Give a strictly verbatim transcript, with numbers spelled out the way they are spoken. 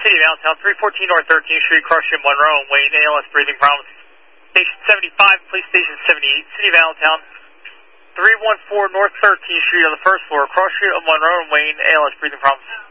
City of Allentown, three fourteen North thirteenth Street, cross street Monroe and Wayne, A L S breathing problems. Station seventy-five, police station seventy-eight, City of Allentown, three one four North thirteenth Street on the first floor, cross street of Monroe and Wayne, A L S breathing problems.